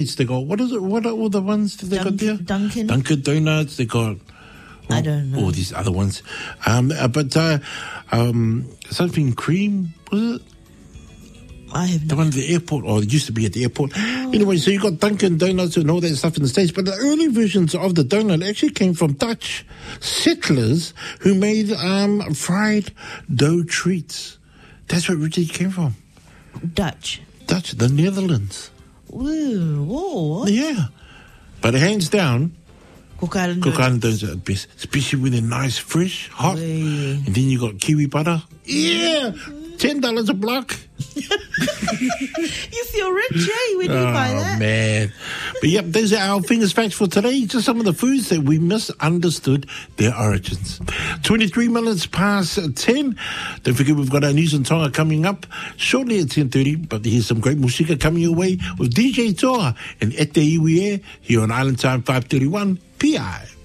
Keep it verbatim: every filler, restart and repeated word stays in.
They got, what is it? What are all the ones that they Dunk- got there? Dunkin'. Dunkin' Donuts. They got. I don't know. All these other ones. Um, uh, but uh, um, something cream, was it? I have The no. one at the airport, or it used to be at the airport. Oh. Anyway, so you got Dunkin' Donuts and all that stuff in the States, but the early versions of the donut actually came from Dutch settlers who made um, fried dough treats. That's where it originally came from. Dutch. Dutch, the Netherlands. Ooh, whoa. Yeah. But hands down, Cook Island Cook donuts. Island donuts are the best, especially when they're nice, fresh, hot. Hey. And then you got kiwi butter. Yeah! ten dollars a block. You feel rich, eh, when you buy Oh, that? man. But yep, those are our fingers facts for today. Just some of the foods that we misunderstood their origins. twenty-three minutes past ten. Don't forget we've got our news and Tonga coming up shortly at ten thirty. But here's some great musika coming your way with D J Toa and Ete Iwie here on Island Time five thirty-one P I.